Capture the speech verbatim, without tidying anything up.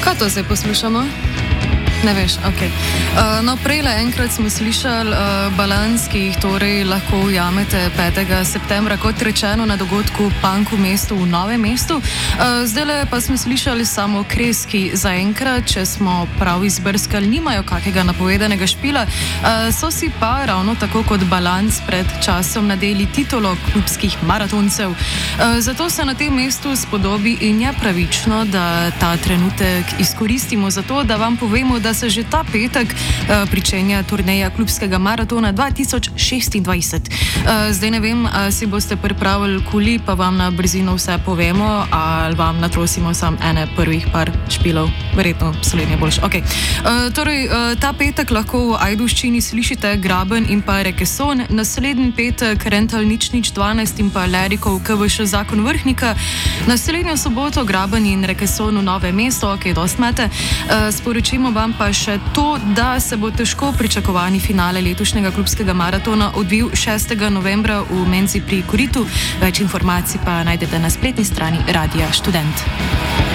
Kaj to zdaj poslušamo? Ne veš, ok. Uh, no, prejle enkrat smo slišali uh, balans, ki jih torej lahko ujamete petega septembra, kot rečeno, na dogodku Punk v mestu v Novem mestu. Uh, zdajle pa smo slišali samo kreski zaenkrat, če smo prav izbrskali, nimajo kakega napovedanega špila, uh, so si pa ravno tako kot balans pred časom nadeli titulo klubskih maratoncev. Uh, zato se na tem mestu spodobi in je pravično, da ta trenutek izkoristimo za to, da vam povemo, da se že ta petek uh, pričenja turneja klubskega maratona dva tisoč šestindvajset. Uh, zdaj ne vem, ali si boste pripravili kuli, pa vam na brzino vse povemo, ali vam natrosimo sam ene prvih par špilov. Verjetno slednje boljše. Okay. Uh, torej, uh, ta petek lahko v Ajdovščini slišite Graben in pa Rekeson, naslednji petek Rental nič nič dvanajst in pa Lerikov K V Š Zakon Vrhnika, naslednjo soboto Graben in Rekeson v Nove mesto, ok, dost mete. Uh, sporočimo vam pa še to, da se bo težko pričakovani finale letošnjega klubskega maratona odvil šestega novembra v Menzi pri Koritu. Več informacij pa najdete na spletni strani Radia Študent.